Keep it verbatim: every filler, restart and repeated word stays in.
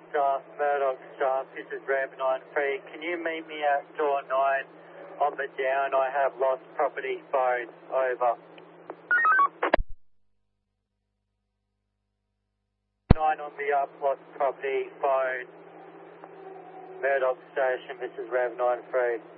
staff, Murdoch staff, this is Ram nine three. Can you meet me at door nine on the down? I have lost property phone. Over. nine on the up, lost property phone. Murdoch Station, this is Ram nine three.